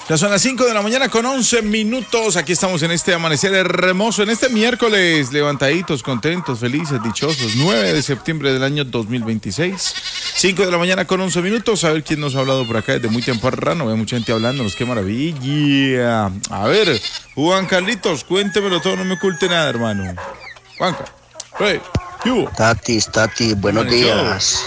Ya son las 5 de la mañana con 11 minutos. Aquí estamos en este amanecer hermoso, en este miércoles, levantaditos, contentos, felices, dichosos. 9 de septiembre del año 2026. 5 de la mañana con 11 minutos. A ver quién nos ha hablado por acá desde muy temprano. Veo mucha gente hablándonos. ¡Qué maravilla! A ver, Juan Carlitos, cuéntemelo todo, no me oculte nada, hermano. Juanca. Hey, ¿qué hubo? Tati, buenos días.